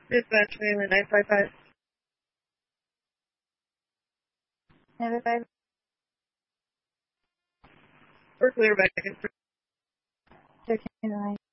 Dispatch Wayland 955. 955. We're clear back in. 13 line.